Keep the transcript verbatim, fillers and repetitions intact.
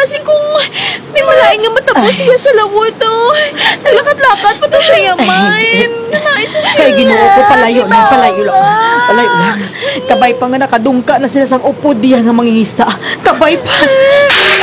kasi kung may malaing nga matapos siya sa lawod, oh. Naglakat-lakat pa to siya yaman. Nanain sa siya. Ay, ginoo ko, palayo lang, palayo lang. Palayo lang. Kabay pa nga nakadungka na sila sa upod diyan nga mangingista. Kabay pa.